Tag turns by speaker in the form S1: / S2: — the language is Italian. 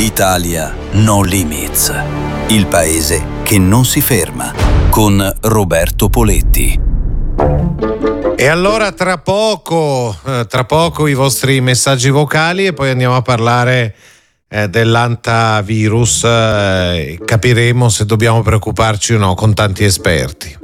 S1: Italia No Limits, il paese che non si ferma, con Roberto Poletti.
S2: E allora tra poco i vostri messaggi vocali e poi andiamo a parlare dell'antavirus, capiremo se dobbiamo preoccuparci o no con tanti esperti.